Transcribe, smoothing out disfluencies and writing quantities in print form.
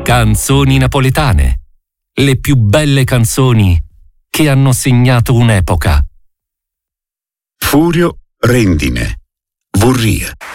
Canzoni napoletane. Le più belle canzoni che hanno segnato un'epoca. Furio Rendine, Vorria.